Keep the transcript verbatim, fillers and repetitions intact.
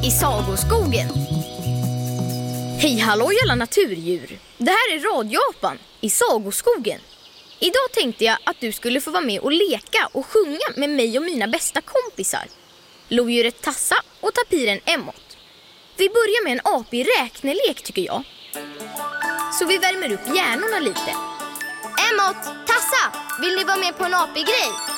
i Sagoskogen. Hej hallå alla naturdjur. Det här är radioapan i Sagoskogen. Idag tänkte jag att du skulle få vara med och leka och sjunga med mig och mina bästa kompisar. Lodjuret Tassa och tapiren Emot. Vi börjar med en apig räknelek tycker jag. Så vi värmer upp hjärnorna lite. Emot, Tassa, vill ni vara med på en apig grej?